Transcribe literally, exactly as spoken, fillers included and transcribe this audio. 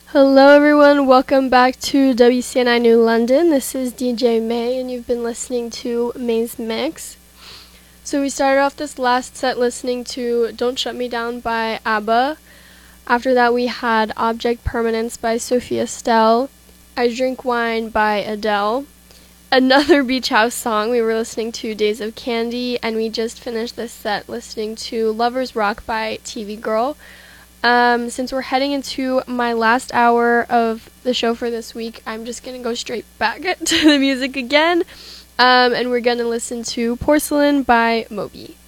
Hello, everyone. Welcome back to W C N I New London. This is D J May, and you've been listening to May's Mix. So we started off this last set listening to Don't Shut Me Down by ABBA. After that, we had Object Permanence by Sophia Stell, I Drink Wine by Adele, another Beach House song. We were listening to Days of Candy, and we just finished this set listening to Lovers Rock by T V Girl. Um, since we're heading into my last hour of the show for this week, I'm just going to go straight back to the music again, um, and we're going to listen to Porcelain by Moby.